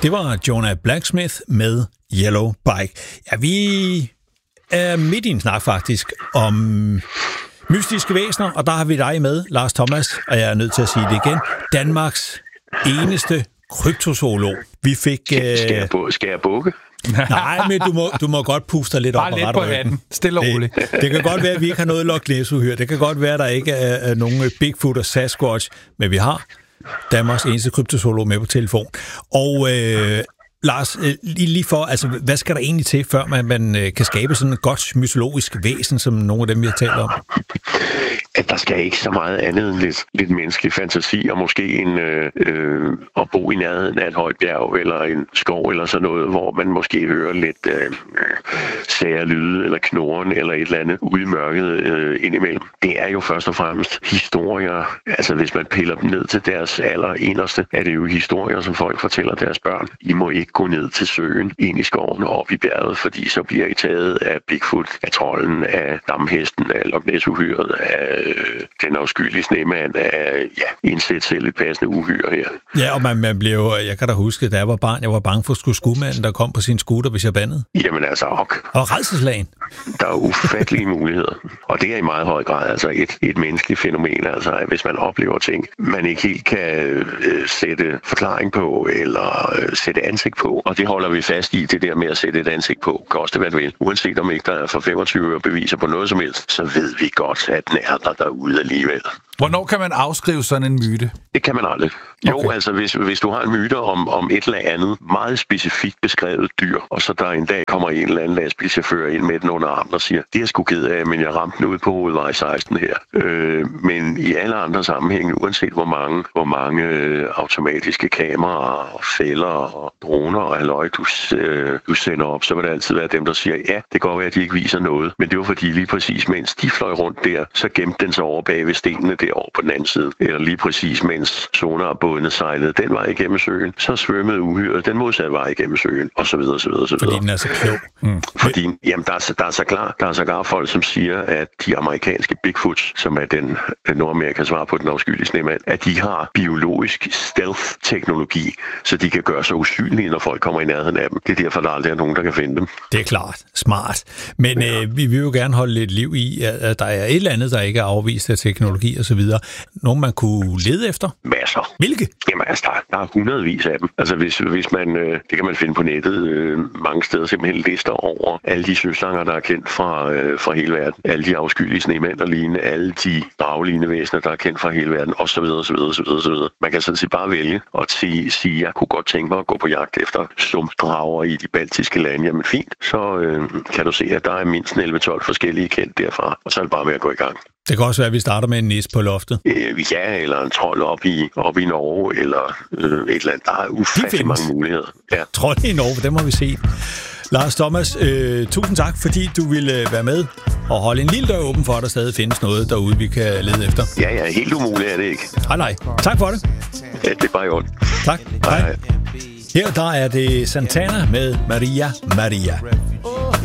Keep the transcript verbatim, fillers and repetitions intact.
Det var Jonah Blacksmith med Yellow Bike. Ja, vi er midt i en snak faktisk om mystiske væsener, og der har vi dig med, Lars Thomas, og jeg er nødt til at sige det igen. Danmarks eneste kryptozoolog. Vi fik... Skal, skal, jeg, bu- skal jeg bukke? Nej, men du må, du må godt puste dig lidt Bare op og lidt rette på ryggen. hatten. Stille og roligt. Det, det kan godt være, at vi ikke har noget Loch Ness-uhyre. Det kan godt være, at der ikke er, er nogen Bigfoot og Sasquatch, men vi har Danmarks eneste kryptozoolog med på telefon. Og øh, Lars, lige, lige for, altså, hvad skal der egentlig til, før man, man øh, kan skabe sådan et godt mytologisk væsen, som nogle af dem, vi har talt om? At der skal ikke så meget andet end lidt, lidt menneskelig fantasi, og måske en, øh, øh, at bo i nærheden af et højt bjerg, eller en skov, eller sådan noget, hvor man måske hører lidt øh, sære lyde, eller knoren, eller et eller andet ude i mørket øh, indimellem. Det er jo først og fremmest historier. Altså, hvis man piller dem ned til deres allerenderste, er det jo historier, som folk fortæller deres børn. I må ikke gå ned til søen, ind i skoven og op i bjerget, fordi så bliver I taget af Bigfoot, af trolden, af damhesten, af Loch Ness-uhyret, af den afskyelige snemand, af ja, indsæt selv et passende uhyre her. Ja, og man, man blev, jeg kan da huske, da jeg var barn, jeg var bange for skudmanden, der kom på sin scooter, hvis jeg bandede. Jamen altså, ok. Og rædselslagen. Der er ufattelige muligheder. Og det er i meget høj grad altså et, et menneskeligt fænomen, altså at hvis man oplever ting, man ikke helt kan øh, sætte forklaring på, eller øh, sætte ansigt på. Og det holder vi fast i, det der med at sætte et ansigt på. Koste hvad det vil. Uanset om ikke der er for femogtyve øre beviser på noget som helst, så ved vi godt, at den er der derude alligevel. Hvornår kan man afskrive sådan en myte? Det kan man aldrig. Jo, Okay. altså hvis, hvis du har en myte om, om et eller andet meget specifikt beskrevet dyr, og så der en dag kommer en eller anden lastbilchauffør ind med den under armen og siger, det er jeg sgu ked af, men jeg ramte den ud på hovedvej seksten her. Øh, men i alle andre sammenhænge, uanset hvor mange, hvor mange øh, automatiske kameraer og fælder og droner og halløj, du, øh, du sender op, så vil det altid være dem, der siger, ja, det kan godt være, at de ikke viser noget, men det var fordi lige præcis, mens de fløj rundt der, så gemte den sig over bag ved stenene derovre på den anden side. Eller lige præcis, mens sonarbådene sejlede den vej igennem søen, så svømmede uhyret den modsatte vej igennem søen, og så videre, så videre, så videre. Fordi den er så klog. Mm. Fordi, jamen, der er, så, der er så klar, der er så klar folk, som siger, at de amerikanske Bigfoots, som er den, den Nordamerikas svar på den afskyelige snemand, at de har biologisk stealth-teknologi, så de kan gøre sig usynlige, når folk kommer i nærheden af dem. Det er derfor, der aldrig er nogen, der kan finde dem. Det er klart. Smart. Men ja. øh, vi vil jo gerne holde lidt liv i, at der er et eller andet, der ikke er afvist af teknologi og så videre. Nogen, man kunne lede efter? Masser. Hvilke? Jamen altså, der, der er hundredvis af dem. Altså, hvis, hvis man, øh, det kan man finde på nettet øh, mange steder, simpelthen lister over alle de søslanger, der er kendt fra, øh, fra hele verden. Alle de afskyelige snemænd og lignende, alle de draglignende væsener, der er kendt fra hele verden, og så videre, så videre, så videre, så videre. Man kan sådan set bare vælge og sige, sige, jeg kunne godt tænke mig at gå på jagt efter sumpdrager i de baltiske lande. Jamen fint, så øh, kan du se, at der er mindst elleve tolv forskellige kendt derfra, og så er det bare med at gå i gang. Det kan også være, at vi starter med en nis på loftet. Øh, ja, eller en trold op i, op i Norge, eller øh, et eller andet. Der er ufattelig mange muligheder. Ja. Trold i Norge, det må vi se. Lars Thomas, øh, tusind tak, fordi du ville være med og holde en lille dør åben for, at der stadig findes noget derude, vi kan lede efter. Ja, ja, helt umuligt er det ikke. Nej, nej. Tak for det. Ja, det er bare i orden. Tak. Hej. Her der er det Santana med Maria Maria.